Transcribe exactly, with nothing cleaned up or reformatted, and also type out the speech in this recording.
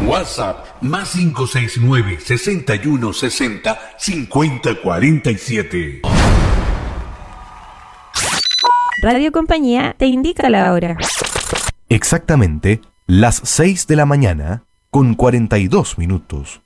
WhatsApp más cinco seis nueve, seis uno seis cero, cinco cero cuatro siete. Radio Compañía te indica la hora. Exactamente las seis de la mañana con cuarenta y dos minutos.